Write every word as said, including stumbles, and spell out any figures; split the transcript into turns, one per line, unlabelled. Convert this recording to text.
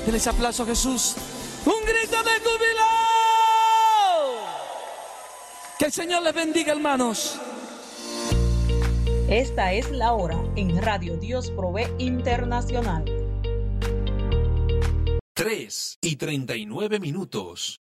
Denle ese aplauso a Jesús. Un grito de júbilo. Que el Señor les bendiga, hermanos.
Esta es la hora en Radio Dios Provee Internacional.
tres y treinta y nueve minutos.